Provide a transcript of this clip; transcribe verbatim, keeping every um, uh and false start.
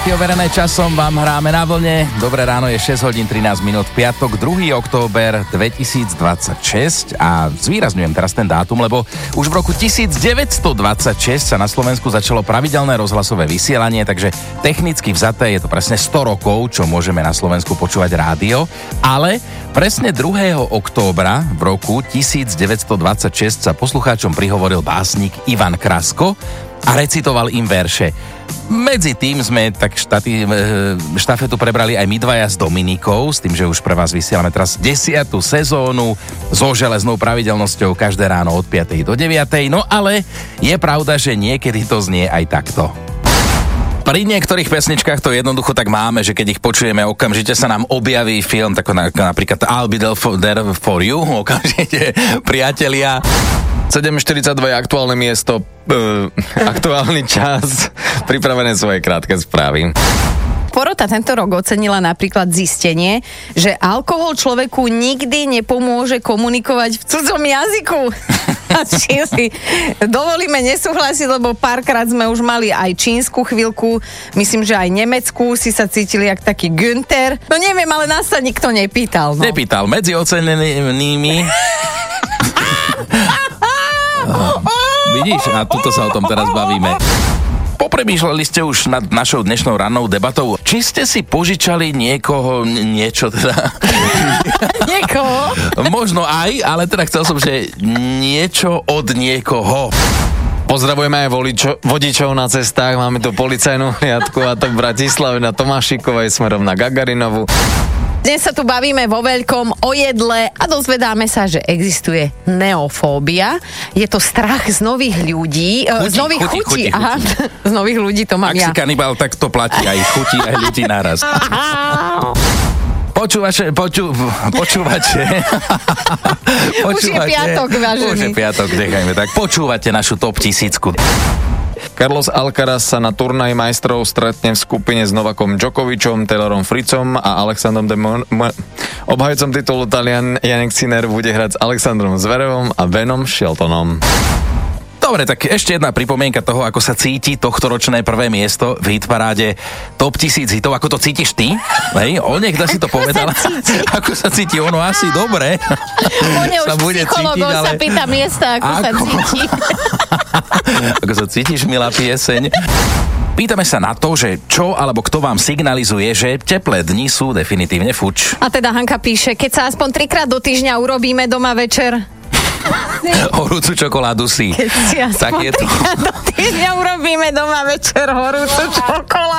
Hity overené časom vám hráme na vlne. Dobré ráno, je šesť hodín trinásť minút, piatok, druhého október dvetisícdvadsaťšesť a zvýrazňujem teraz ten dátum, lebo už v roku devätnásťstodvadsaťšesť sa na Slovensku začalo pravidelné rozhlasové vysielanie, takže technicky vzaté je to presne sto rokov, čo môžeme na Slovensku počúvať rádio, ale presne druhého októbra v roku devätnásťstodvadsaťšesť sa poslucháčom prihovoril básnik Ivan Krasko a recitoval im verše. Medzi tým sme tak štaty, štafetu prebrali aj my dvaja s Dominikou, s tým, že už pre vás vysielame teraz desiatu sezónu so železnou pravidelnosťou každé ráno od piatej do deviatej. No ale je pravda, že niekedy to znie aj takto. Pri niektorých pesničkách to jednoducho tak máme, že keď ich počujeme, okamžite sa nám objaví film, tako na, napríklad I'll be there for, there for you, okamžite priatelia. sedem štyridsaťdva je aktuálne miesto, uh, aktuálny čas, pripravené svoje krátke správy. Porota tento rok ocenila napríklad zistenie, že alkohol človeku nikdy nepomôže komunikovať v cudzom jazyku. A čím si dovolíme nesúhlasiť, lebo párkrát sme už mali aj čínsku chvíľku, myslím, že aj nemeckú, si sa cítili jak taký Günther. No neviem, ale nás sa nikto nepýtal. No. Nepýtal, medzi ocenenými... Vidíš, a tuto sa o tom teraz bavíme. Popremýšľali ste už nad našou dnešnou rannou debatou. Či ste si požičali niekoho, niečo teda? Niekoho? Možno aj, ale teda chcel som, že niečo od niekoho. Pozdravujeme aj voličo, vodičov na cestách, máme tu policajnú hliadku a to v Bratislave na Tomášikovej smerom na Gagarinovu. Dnes sa tu bavíme vo veľkom o jedle a dozvedáme sa, že existuje neofóbia. Je to strach z nových ľudí. Chuti, z nových chuti, chutí. chuti, Aha, chuti. Z nových ľudí to mám Ak ja. si kanibál, tak to platí aj chutí, aj ľudí naraz. Počúvače, počú, počúvate. Už je piatok, vážený. Už je piatok, nechajme tak. Počúvate našu top tisícku. Carlos Alcaraz sa na turnaji majstrov stretne v skupine s Novakom Djokovičom, Taylorom Fritzom a Alexandrom de Mon... Mon- Obhajcom titulu Talian Jannik Sinner bude hrať s Alexandrom Zverevom a Benom Sheltonom. Dobre, tak ešte jedna pripomienka toho, ako sa cíti tohtoročné prvé miesto v hitparáde top tisíc hitov. Ako to cítiš ty? Hej, o niekto si to povedala. Ako sa cíti? Ono asi dobre. On je už psychologov, ale... sa pýta miesta, ako, ako sa cíti. Ako sa cítiš, milá pieseň? Pýtame sa na to, že čo alebo kto vám signalizuje, že teplé dni sú definitívne fuč. A teda Hanka píše, keď sa aspoň trikrát do týždňa urobíme doma večer. Horúcu čokoládu si. Keď si aspoň tak je to. trikrát do týždňa urobíme doma večer horúcu čokoládu.